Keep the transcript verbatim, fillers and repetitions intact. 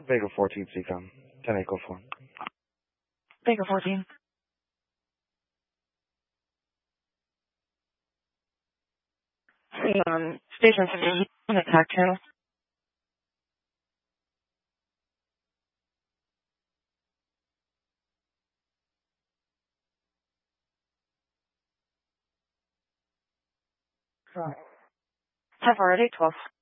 Vega fourteen, C COM. ten Echo four. Vega fourteen. Um, station fifty on attack channel. Right. Have already twelve.